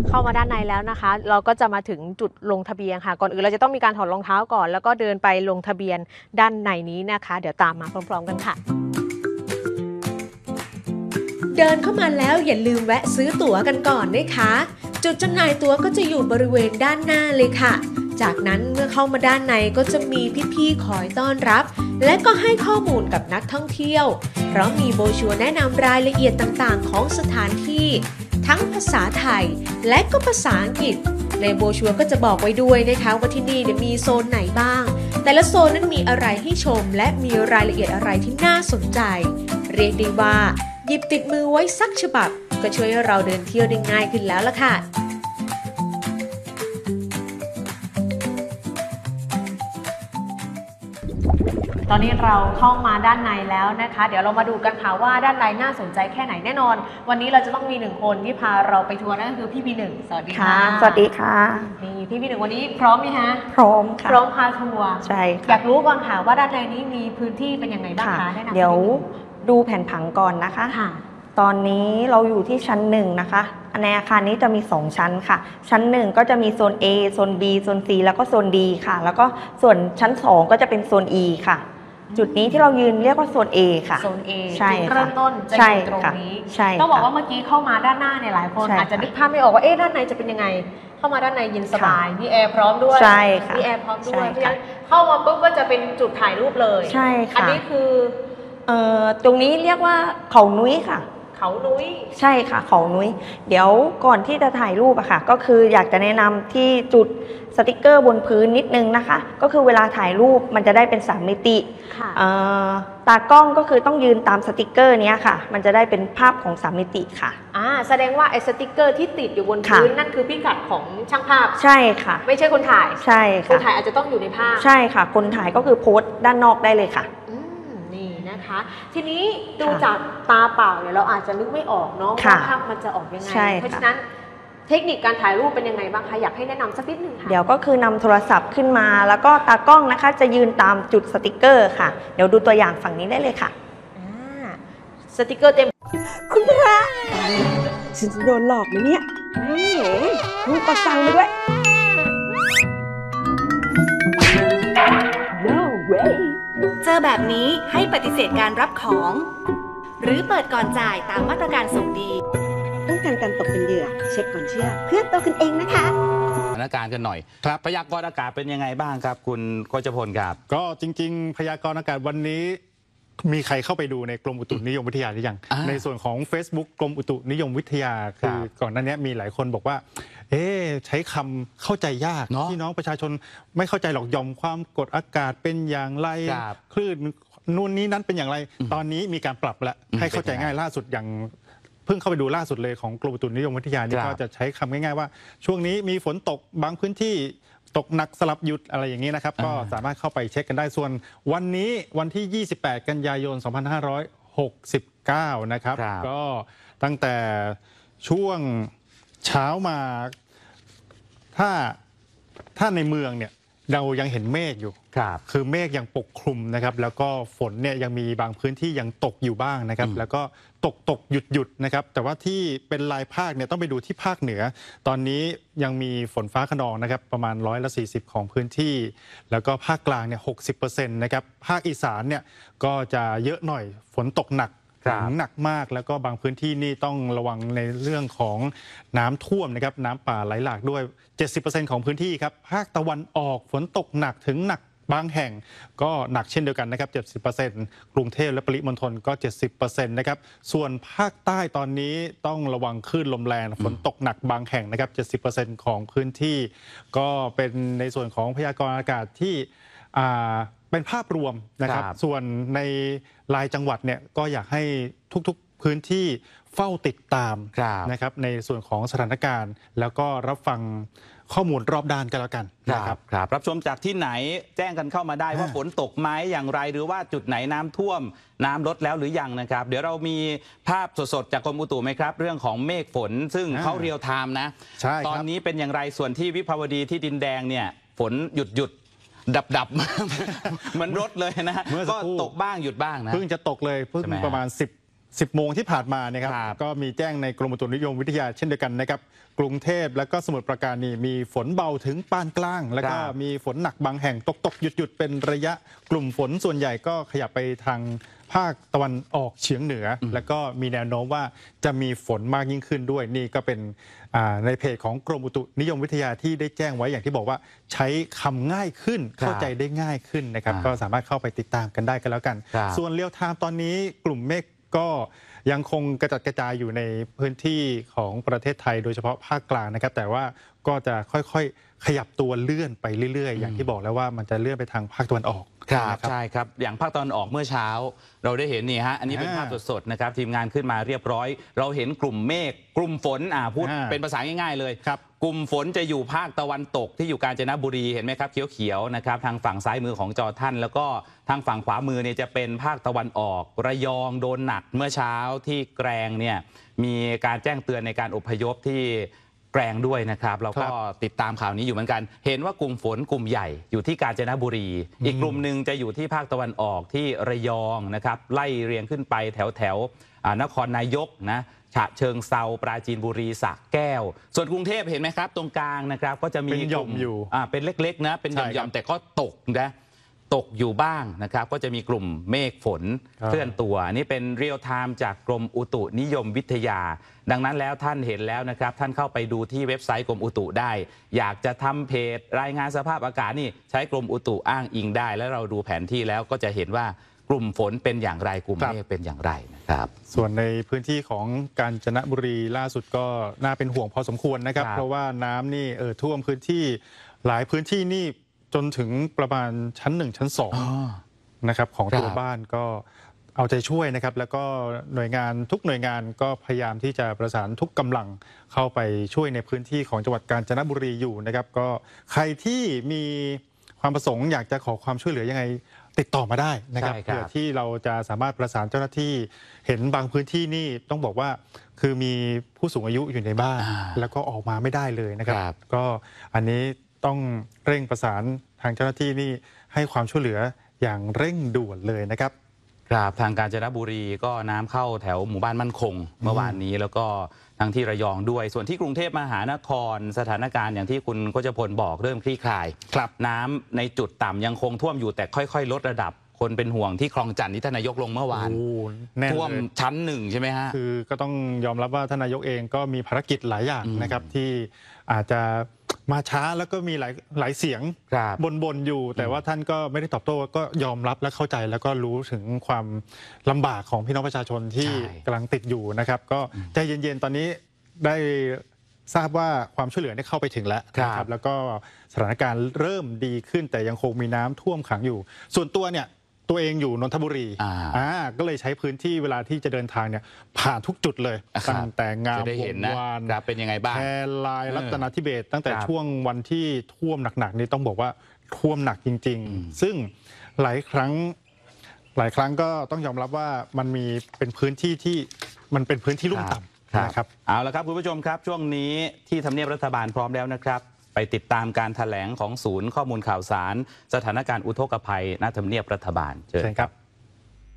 เข้ามาด้านในแล้วนะคะเราก็จะมาถึงจุดลงทะเบียนค่ะก่อนอื่นเราจะต้องมีการถอดรองเท้าก่อนแล้วก็เดินไปลงทะเบียนด้านในนี้นะคะเดี๋ยวตามมาพร้อมๆกันค่ะเดินเข้ามาแล้วอย่าลืมแวะซื้อตั๋วกันก่อนนะคะจุดจำหน่ายตั๋วก็จะอยู่บริเวณด้านหน้าเลยค่ะจากนั้นเมื่อเข้ามาด้านในก็จะมีพี่ๆคอยต้อนรับและก็ให้ข้อมูลกับนักท่องเที่ยวเพราะมีโบรชัวร์แนะนำรายละเอียดต่างๆของสถานที่ทั้งภาษาไทยและก็ภาษาอังกฤษในโบรชัวร์ก็จะบอกไว้ด้วยนะคะว่าที่นี่มีโซนไหนบ้างแต่ละโซนนั้นมีอะไรให้ชมและมีรายละเอียดอะไรที่น่าสนใจเรียกได้ว่าหยิบติดมือไว้สักฉบับก็ช่วยให้เราเดินเที่ยวได้ง่ายขึ้นแล้วล่ะค่ะตอนนี้เราเข้ามาด้านในแล้วนะคะเดี๋ยวเรามาดูกันค่ะว่าด้านในน่าสนใจแค่ไหนแน่นอนวันนี้เราจะต้องมีหนึ่งคนที่พาเราไปทัวร์นั่นก็คือพี่บีหนึ่งสวัสดีค่ะสวัสดีค่ะนี่พี่บีหนึ่งวันนี้พร้อมไหมฮะพร้อมค่ะพร้อมพาทัวร์ใช่ค่ะอยากรู้ก่อนค่ะว่าด้านในนี้มีพื้นที่เป็นยังไงบ้างคะแนะนำเดี๋ยวดูแผนผังก่อนนะคะตอนนี้เราอยู่ที่ชั้น1นะคะในอาคารนี้จะมี2ชั้นค่ะชั้น1ก็จะมีโซน A โซน B โซน C แล้วก็โซน D ค่ะแล้วก็ส่วนชั้น2ก็จะเป็นโซน E ค่ะจุดนี้ที่เรายืนเรียกว่าโซน A ค่ะโซน A ใช่จุดเริ่มต้นจะอยู่ตรงนี้ต้องบอกว่าเมื่อกี้เข้ามาด้านหน้าเนี่ยหลายคนอาจจะนึกภาพไม่ออกว่าด้านในจะเป็นยังไงเข้ามาด้านในเย็นสบายมีแอร์พร้อมด้วยใช่ค่ะมีแอร์พร้อมด้วยเข้ามาปุ๊บก็จะเป็นจุดถ่ายรูปเลยใช่ค่ะอันนี้คือตรงนี้เรียกว่าเขานุ้ยค่ะเขานุ้ยใช่ค่ะเขานุ้ยเดี๋ยวก่อนที่จะถ่ายรูปอะค่ะก็คืออยากจะแนะนำที่จุดสติกเกอร์บนพื้นนิดนึงนะคะก็คือเวลาถ่ายรูปมันจะได้เป็น3มิติตากล้องก็คือต้องยืนตามสติกเกอร์นี้ค่ะมันจะได้เป็นภาพของ3มิติค่ะแสดงว่าไอ้สติกเกอร์ที่ติดอยู่บนพื้นนั่นคือพิกัดของช่างภาพใช่ค่ะไม่ใช่คนถ่ายใช่ค่ะคนถ่ายอาจจะต้องอยู่ในภาพใช่ค่ะคนถ่ายก็คือโพสต์ด้านนอกได้เลยค่ะทีนี้ดูจากตาเปล่าเนี่ยเราอาจจะนึกไม่ออกเนาะว่าภาพมันจะออกยังไงเพราะฉะนั้นเทคนิคการถ่ายรูปเป็นยังไงบ้างคะอยากให้แนะนำสักนิดนึงค่ะเดี๋ยวก็คือนำโทรศัพท์ขึ้นมาแล้วก็ตากล้องนะคะจะยืนตามจุดสติกเกอร์ค่ะเดี๋ยวดูตัวอย่างฝั่งนี้ได้เลยค่ะสติกเกอร์เต็มคุณพระฉันจะโดนหลอกไหมเนี่ยลูกก็สั่งมาด้วย No wayเจอแบบนี้ให้ปฏิเสธการรับของหรือเปิดก่อนจ่ายตามมาตรการส่งดีต้องการการตกเป็นเหยื่อเช็คก่อนเชื่อเพื่อตัวคุณเองนะคะสถานการณ์กันหน่อยครับพยากรณ์อากาศเป็นยังไงบ้างครับคุณโฆษพลครับก็จริงๆพยากรณ์อากาศวันนี้มีใครเข้าไปดูในกรมอุตุนิยมวิทยาหรือยังในส่วนของ Facebook กรมอุตุนิยมวิทยาคือก่อนหน้านี้มีหลายคนบอกว่าใช้คำเข้าใจยากพี่น้องประชาชนไม่เข้าใจหรอกยอมความกดอากาศเป็นอย่างไรคลื่นนู่นนี้นั้นเป็นอย่างไรตอนนี้มีการปรับแล้วให้เข้าใจง่ายล่าสุดอย่างเพิ่งเข้าไปดูล่าสุดเลยของกรมอุตุนิยมวิทยานี่ก็จะใช้คำง่ายๆว่าช่วงนี้มีฝนตกบางพื้นที่ตกหนักสลับหยุดอะไรอย่างนี้นะครับก็สามารถเข้าไปเช็คกันได้ส่วนวันนี้วันที่28กันยายน2569นะครับก็ตั้งแต่ช่วงเช้ามาถ้าในเมืองเนี่ยเรายังเห็นเมฆอยู่คือเมฆยังปกคลุมนะครับแล้วก็ฝนเนี่ยยังมีบางพื้นที่ยังตกอยู่บ้างนะครับแล้วก็ตกหยุดนะครับแต่ว่าที่เป็นรายภาคเนี่ยต้องไปดูที่ภาคเหนือตอนนี้ยังมีฝนฟ้าคะนองนะครับประมาณ140%ของพื้นที่แล้วก็ภาคกลางเนี่ย60%นะครับภาคอีสานเนี่ยก็จะเยอะหน่อยฝนตกหนักหนักมากแล้วก็บางพื้นที่นี่ต้องระวังในเรื่องของน้ำท่วมนะครับน้ำป่าไหลหลากด้วย 70% ของพื้นที่ครับภาคตะวันออกฝนตกหนักถึงหนักบางแห่งก็หนักเช่นเดียวกันนะครับ 70% กรุงเทพและปริมณฑลก็ 70% นะครับส่วนภาคใต้ตอนนี้ต้องระวังคลื่นลมแรงฝนตกหนักบางแห่งนะครับ 70% ของพื้นที่ก็เป็นในส่วนของพยากรณ์อากาศที่เป็นภาพรวมนะครับส่วนในรายจังหวัดเนี่ยก็อยากให้ทุกๆพื้นที่เฝ้าติดตามนะครับในส่วนของสถานการณ์แล้วก็รับฟังข้อมูลรอบด้านกันแล้วกันนะครับรับชมจากที่ไหนแจ้งกันเข้ามาได้ว่าฝนตกไหมอย่างไรหรือว่าจุดไหนน้ำท่วมน้ำลดแล้วหรือยังนะครับเดี๋ยวเรามีภาพสดๆจากกรมอุตุไหมครับเรื่องของเมฆฝนซึ่งเขาเรียลไทม์นะตอนนี้เป็นอย่างไรส่วนที่วิภาวดีที่ดินแดงเนี่ยฝนหยุดดับเหมือนรถเลยนะก็ตกบ้างหยุดบ้างนะเพิ่งจะตกเลยเพิ่งประมาณ 10 โมงที่ผ่านมานะครับก็มีแจ้งในกรมอุตุนิยมวิทยาเช่นเดียวกันนะครับกรุงเทพและก็สมุทรปราการนี่มีฝนเบาถึงปานกลางแล้วก็มีฝนหนักบางแห่งตกหยุดเป็นระยะกลุ่มฝนส่วนใหญ่ก็ขยับไปทางภาคตะวันออกเฉียงเหนือแล้วก็มีแนวโน้มว่าจะมีฝนมากยิ่งขึ้นด้วยนี่ก็เป็นในเพจของกรมอุตุนิยมวิทยาที่ได้แจ้งไว้อย่างที่บอกว่าใช้คำง่ายขึ้นเข้าใจได้ง่ายขึ้นนะครับก็สามารถเข้าไปติดตามกันได้กันแล้วกันส่วนเรียลไทม์ตอนนี้กลุ่มเมฆก็ยังคงกระจัดกระจายอยู่ในพื้นที่ของประเทศไทยโดยเฉพาะภาคกลางนะครับแต่ว่าก็จะค่อยๆขยับตัวเลื่อนไปเรื่อยๆอย่างที่บอกแล้วว่ามันจะเลื่อนไปทางภาคตะวันออกครับใช่ครับอย่างภาคตะวันออกเมื่อเช้าเราได้เห็นนี่ฮะอันนี้เป็นภาพสดๆนะครับทีมงานขึ้นมาเรียบร้อยเราเห็นกลุ่มเมฆกลุ่มฝนพูดเป็นภาษาง่ายๆเลยกลุ่มฝนจะอยู่ภาคตะวันตกที่อยู่กาญจนบุรีเห็นไหมครับเขียวๆนะครับทางฝั่งซ้ายมือของจอท่านแล้วก็ทางฝั่งขวามือเนี่ยจะเป็นภาคตะวันออกระยองโดนหนักเมื่อเช้าที่แกลงเนี่ยมีการแจ้งเตือนในการอพยพที่แกลงด้วยนะครับเราก็ติดตามข่าวนี้อยู่เหมือนกันเห็นว่ากลุ่มฝนกลุ่มใหญ่อยู่ที่กาญจนบุรีอีกกลุ่มหนึ่งจะอยู่ที่ภาคตะวันออกที่ระยองนะครับไล่เรียงขึ้นไปแถวนครนายกนะฉะเชิงเซาปราจีนบุรีสระแก้วส่วนกรุงเทพเห็นไหมครับตรงกลางนะครับก็จะมีเป็นหย่อมอยู่เป็นเล็กๆนะเป็นหย่อมๆแต่ก็ตกนะตกอยู่บ้างนะครับก็จะมีกลุ่มเมฆฝนเคลื่อนตัวนี่เป็นเรียลไทม์จากกรมอุตุนิยมวิทยาดังนั้นแล้วท่านเห็นแล้วนะครับท่านเข้าไปดูที่เว็บไซต์กรมอุตุได้อยากจะทำเพจรายงานสภาพอากาศนี่ใช้กรมอุตุอ้างอิงได้แล้วเราดูแผนที่แล้วก็จะเห็นว่ากลุ่มฝนเป็นอย่างไรกลุ่มเมฆเป็นอย่างไรนะครับส่วนในพื้นที่ของกาญจนบุรีล่าสุดก็น่าเป็นห่วงพอสมควรนะครับเพราะว่าน้ำนี่ท่วมพื้นที่หลายพื้นที่นี่จนถึงประมาณชั้น1ชั้น2นะครับของตัวบ้านก็เอาใจช่วยนะครับแล้วก็หน่วยงานทุกหน่วยงานก็พยายามที่จะประสานทุกกำลังเข้าไปช่วยในพื้นที่ของจังหวัดกาญจนบุรีอยู่นะครับก็ใครที่มีความประสงค์อยากจะขอความช่วยเหลือยังไงติดต่อมาได้นะครับเพื่อที่เราจะสามารถประสานเจ้าหน้าที่เห็นบางพื้นที่นี่ต้องบอกว่าคือมีผู้สูงอายุอยู่ในบ้านแล้วก็ออกมาไม่ได้เลยนะครับก็อันนี้ต้องเร่งประสานทางเจ้าหน้าที่นี่ให้ความช่วยเหลืออย่างเร่งด่วนเลยนะครับครับทางกาญจนบุรีก็น้ำเข้าแถวหมู่บ้านมั่นคงเมื่อวานนี้แล้วก็ทางที่ระยองด้วยส่วนที่กรุงเทพมหานครสถานการณ์อย่างที่คุณโฆษพลบอกเริ่มคลี่คลายน้ำในจุดต่ำยังคงท่วมอยู่แต่ค่อยๆลดระดับคนเป็นห่วงที่คลองจันทน์ที่ท่านนายกลงเมื่อวานท่วมชั้น1ใช่ไหมฮะคือก็ต้องยอมรับว่าท่านนายกเองก็มีภารกิจหลายอย่างนะครับที่อาจจะมาช้าแล้วก็มีหลายเสียงบนอยู่แต่ว่าท่านก็ไม่ได้ตอบโต้ก็ยอมรับและเข้าใจแล้วก็รู้ถึงความลำบากของพี่น้องประชาชนที่กำลังติดอยู่นะครับก็ใจเย็นๆตอนนี้ได้ทราบว่าความช่วยเหลือได้เข้าไปถึงแล้วนะครับแล้วก็สถานการณ์เริ่มดีขึ้นแต่ยังคงมีน้ำท่วมขังอยู่ส่วนตัวเนี่ยตัวเองอยู่นนทบุรีก็เลยใช้พื้นที่เวลาที่จะเดินทางเนี่ยผ่านทุกจุดเลยตั้งแต่งามวงวานเป็นยังไงบ้างแพรลายรัตนทิเบศตั้งแต่ช่วงวันที่ท่วมหนักๆนี่ต้องบอกว่าท่วมหนักจริงๆซึ่งหลายครั้งก็ต้องยอมรับว่ามันมีเป็นพื้นที่ที่มันเป็นพื้นที่ลุ่มต่ำนะครับเอาละครับคุณผู้ชมครับช่วงนี้ที่ทำเนียบรัฐบาลพร้อมแล้วนะครับไปติดตามการแถลงของศูนย์ข้อมูลข่าวสารสถานการณ์อุทกภัยณทำเนียบรัฐบาลเชิญครับ